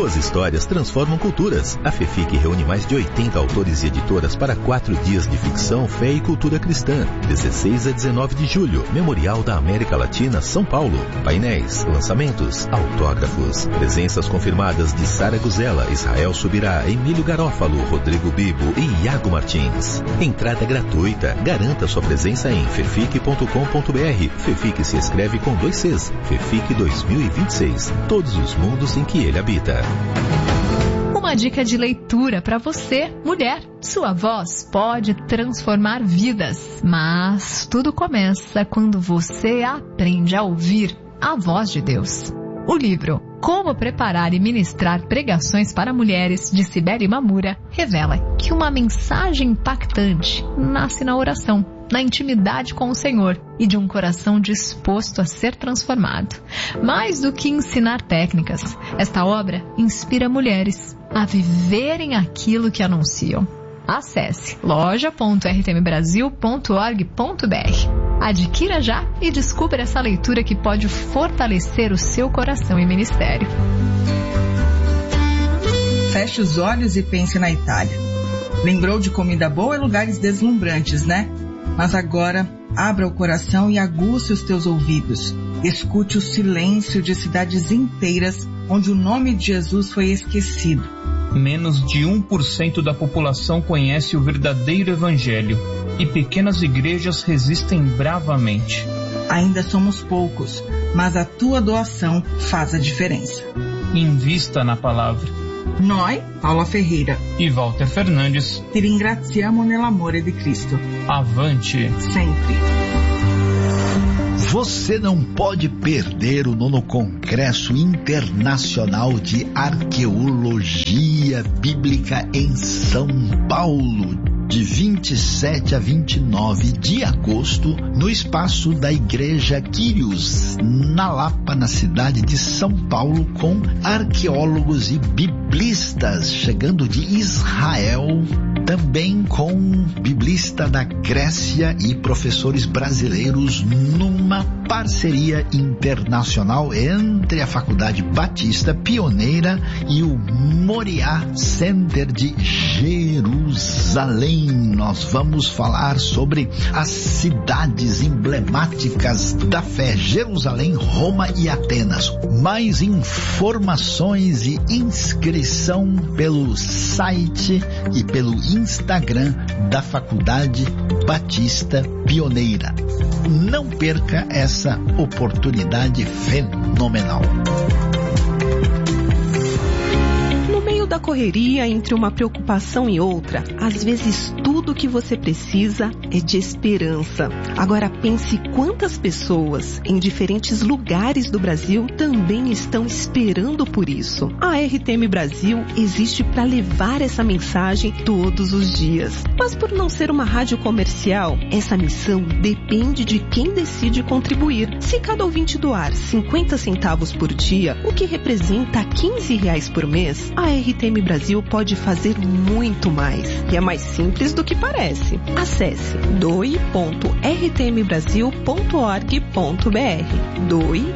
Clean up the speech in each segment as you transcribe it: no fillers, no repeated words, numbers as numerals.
Boas histórias transformam culturas. A FEFIC reúne mais de 80 autores e editoras para 4 dias de ficção, fé e cultura cristã. 16 a 19 de julho, Memorial da América Latina, São Paulo. Painéis, lançamentos, autógrafos. Presenças confirmadas de Sara Guzela, Israel Subirá, Emílio Garófalo, Rodrigo Bibo e Iago Martins. Entrada gratuita. Garanta sua presença em fefic.com.br. FEFIC se escreve com 2 Cs. FEFIC 2026. Todos os mundos em que ele habita. Uma dica de leitura para você, mulher. Sua voz pode transformar vidas, mas tudo começa quando você aprende a ouvir a voz de Deus. O livro Como Preparar e Ministrar Pregações para Mulheres, de Cibele Mamura, revela que uma mensagem impactante nasce na oração, na intimidade com o Senhor e de um coração disposto a ser transformado. Mais do que ensinar técnicas, esta obra inspira mulheres a viverem aquilo que anunciam. Acesse loja.rtmbrasil.org.br. Adquira já e descubra essa leitura que pode fortalecer o seu coração e ministério. Feche os olhos e pense na Itália. Lembrou de comida boa e lugares deslumbrantes, né? Mas agora, abra o coração e aguce os teus ouvidos. Escute o silêncio de cidades inteiras onde o nome de Jesus foi esquecido. Menos de 1% da população conhece o verdadeiro evangelho e pequenas igrejas resistem bravamente. Ainda somos poucos, mas a tua doação faz a diferença. Invista na palavra. Noi, Paula Ferreira e Walter Fernandes, ti ringraziamo nell'amore di Cristo. Avante! Sempre! Você não pode perder o 9º Congresso Internacional de Arqueologia Bíblica em São Paulo, de 27 a 29 de agosto, no espaço da Igreja Quírios, na Lapa, na cidade de São Paulo, com arqueólogos e biblistas chegando de Israel, também com biblista da Grécia e professores brasileiros, numa parceria internacional entre a Faculdade Batista Pioneira e o Moriá Center de Jerusalém. Nós vamos falar sobre as cidades emblemáticas da fé: Jerusalém, Roma e Atenas. Mais informações e inscrição pelo site e pelo Instagram da Faculdade Batista Pioneira. Não perca essa oportunidade fenomenal. No meio da correria, entre uma preocupação e outra, às vezes tudo o que você precisa é de esperança. Agora pense quantas pessoas em diferentes lugares do Brasil também estão esperando por isso. A RTM Brasil existe para levar essa mensagem todos os dias. Mas por não ser uma rádio comercial, essa missão depende de quem decide contribuir. Se cada ouvinte doar 50 centavos por dia, o que representa R$15 por mês, a RTM Brasil pode fazer muito mais. E é mais simples do que parece. Acesse doe.rtmbrasil.org.br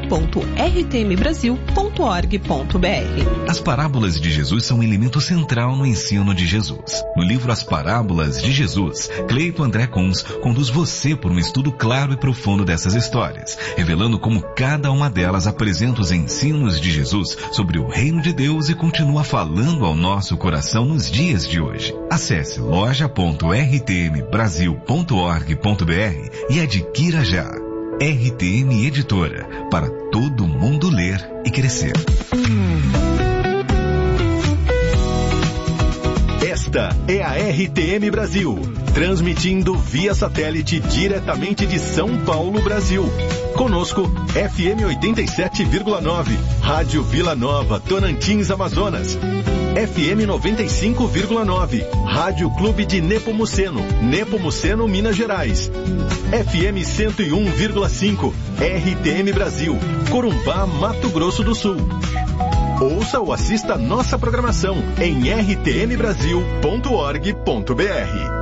doe.rtmbrasil.org.br. As parábolas de Jesus são um elemento central no ensino de Jesus. No livro As Parábolas de Jesus, Cleito André Kunz conduz você por um estudo claro e profundo dessas histórias, revelando como cada uma delas apresenta os ensinos de Jesus sobre o reino de Deus e continua falando ao nosso coração nos dias de hoje. Acesse loja.rtmbrasil.org.br e adquira já. RTM Editora, para todo mundo ler e crescer. Esta é a RTM Brasil, transmitindo via satélite diretamente de São Paulo, Brasil. Conosco, FM 87,9, Rádio Vila Nova, Tonantins, Amazonas. FM 95,9, Rádio Clube de Nepomuceno, Nepomuceno, Minas Gerais. FM 101,5, RTM Brasil, Corumbá, Mato Grosso do Sul. Ouça ou assista nossa programação em rtmbrasil.org.br.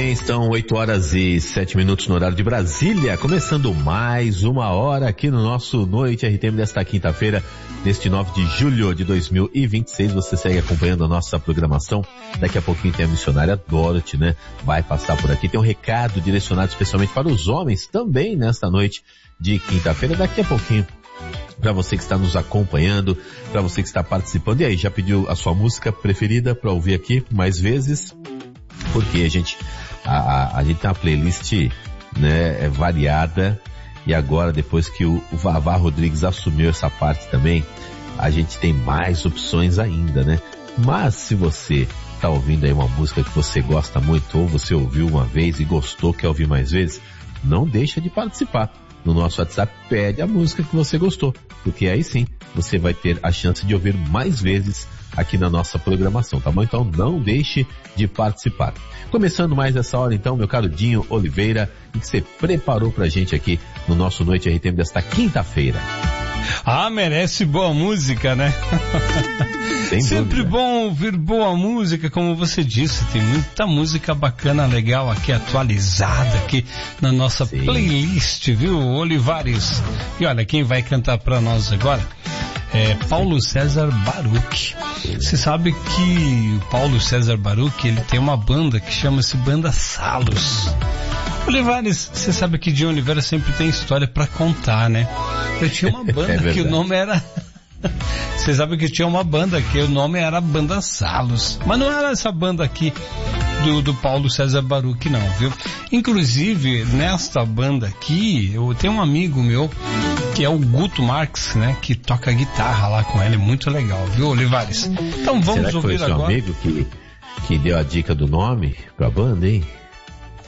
bem, são 8h07 no horário de Brasília, começando mais uma hora aqui no nosso Noite RTM desta quinta-feira, neste 9 de julho de 2026. Você segue acompanhando a nossa programação. Daqui a pouquinho tem a missionária Dorothy, né? Vai passar por aqui. Tem um recado direcionado especialmente para os homens também nesta noite de quinta-feira. Daqui a pouquinho, para você que está nos acompanhando, para você que está participando. E aí, já pediu a sua música preferida para ouvir aqui mais vezes? Porque a gente tem uma playlist, né, variada, e agora, depois que o Vavá Rodrigues assumiu essa parte também, a gente tem mais opções ainda, né? Mas se você está ouvindo aí uma música que você gosta muito, ou você ouviu uma vez e gostou, quer ouvir mais vezes, não deixa de participar. No nosso WhatsApp, pede a música que você gostou, porque aí sim, você vai ter a chance de ouvir mais vezes aqui na nossa programação, tá bom? Então não deixe de participar. Começando mais essa hora então, meu caro Dinho Oliveira, o que você preparou pra gente aqui no nosso Noite RTM desta quinta-feira? Merece boa música, né? Sempre bom ouvir boa música, como você disse, tem muita música bacana, legal aqui, atualizada aqui na nossa playlist, viu, Olivares? E olha, quem vai cantar pra nós agora é Paulo César Baruch. Você sabe que o Paulo César Baruch, ele tem uma banda que chama-se Banda Salos. Olivares, você sabe que Dinho Oliveira sempre tem história pra contar, né? Eu tinha uma banda que o nome era... Você sabe que tinha uma banda que o nome era Banda Salos. Mas não era essa banda aqui do Paulo César Baruch, não, viu? Inclusive, nesta banda aqui, eu tenho um amigo meu, que é o Guto Marx, né? Que toca guitarra lá com ele, muito legal, viu, Olivares? Então vamos ouvir agora. Será que foi seu amigo que deu a dica do nome pra banda, hein?